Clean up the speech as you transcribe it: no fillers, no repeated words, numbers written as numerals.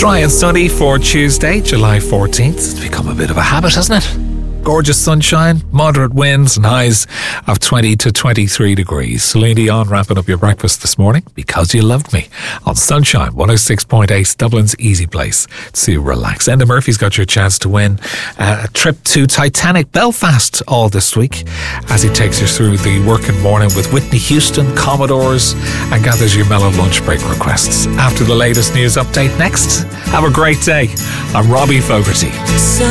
Dry and sunny for Tuesday, July 14th. It's become a bit of a habit, hasn't it? Gorgeous sunshine, moderate winds and highs of 20 to 23 degrees. Celine Dion wrapping up your breakfast this morning, Because You Loved Me, on Sunshine 106.8, Dublin's easy place to relax. Enda Murphy's got your chance to win a trip to Titanic Belfast all this week as he takes you through the working morning with Whitney Houston, Commodores, and gathers your mellow lunch break requests. After the latest news update next, have a great day. I'm Robbie Fogarty.